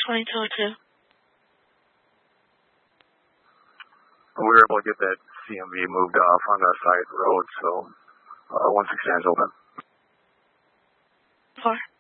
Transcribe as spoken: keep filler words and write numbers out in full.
twenty-two oh two. We were able to get that C M V moved off on the side road, so uh, one sixty-nine is open. Four.